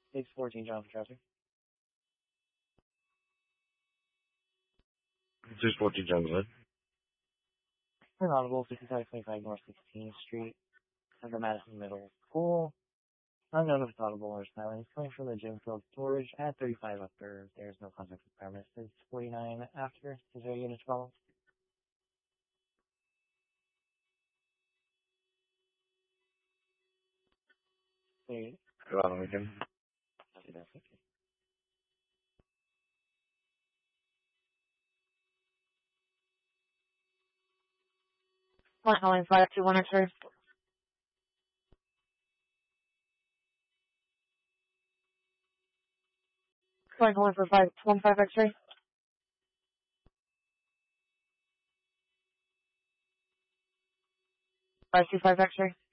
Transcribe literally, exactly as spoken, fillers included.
six fourteen, John for traffic. six fourteen, John, go ahead. Audible, fifty-five twenty-five North sixteenth Street, Central Madison Middle School. Unknown if it's audible or silent. He's coming from the gym field storage at thirty-five upper. There's no contact with premises. forty-nine after. Is there a unit to follow? Wait. Go on, weekend. Okay, that's okay. Flight calling five two one X-ray. Flight calling for five one five X-ray. five two five X-ray.